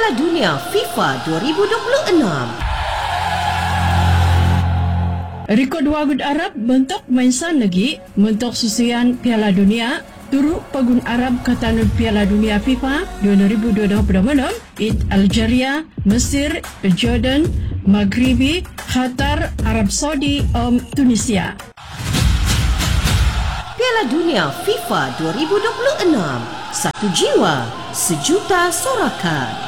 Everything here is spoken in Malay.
Piala Dunia FIFA 2026. Rekod Wagud Arab bentuk mainsan lagi bentuk susuan Piala Dunia turut Pagun Arab Katanud Piala Dunia FIFA 2026 it Algeria, Mesir, Jordan, Maghribi, Qatar, Arab Saudi, Tunisia. Piala Dunia FIFA 2026. Satu jiwa, sejuta sorakan.